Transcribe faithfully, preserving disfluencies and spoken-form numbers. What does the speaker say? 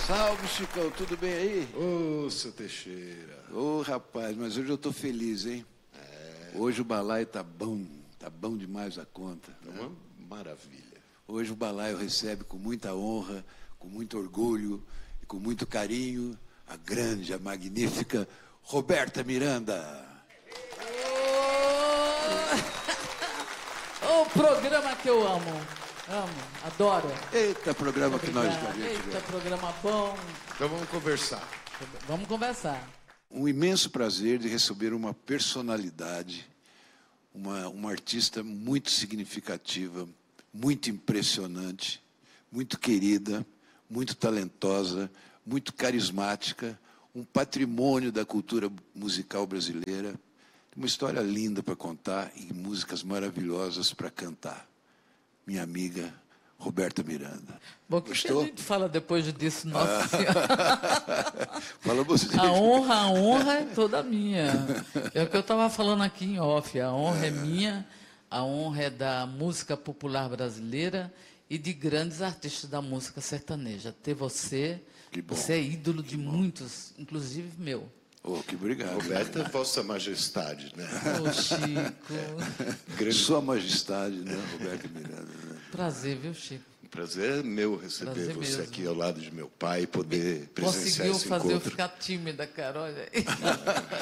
Salve, Chicão, tudo bem aí? Ô, seu Teixeira. Ô, rapaz, mas hoje eu tô feliz, hein? É... Hoje o balaio tá bom, tá bom demais a conta. É uma maravilha. Hoje o balaio recebe com muita honra, com muito orgulho e com muito carinho a grande, a magnífica Roberta Miranda. O programa que eu amo, amo, adoro. Eita, programa que nós estamos. Eita, programa bom. Então vamos conversar. Vamos conversar. Um imenso prazer de receber uma personalidade, uma, uma artista muito significativa, muito impressionante, muito querida, muito talentosa, muito carismática, um patrimônio da cultura musical brasileira, uma história linda para contar e músicas maravilhosas para cantar. Minha amiga Roberta Miranda. Bom, o que, que a gente fala depois disso? Nossa ah. Senhora. Fala você. A honra, a honra é toda minha. É o que eu estava falando aqui em off. A honra é. é minha, a honra é da música popular brasileira e de grandes artistas da música sertaneja. Ter você, que bom. Você é ídolo que de bom. muitos, inclusive meu. Oh, que obrigado. Roberta é Vossa Majestade, né? Ô, Chico. Grande... Sua Majestade, né, Roberta Miranda? Né? Prazer, viu, Chico? Prazer é meu receber Prazer você mesmo. Aqui ao lado de meu pai e poder presenciar esse encontro. Conseguiu fazer eu ficar tímida, cara, olha aí.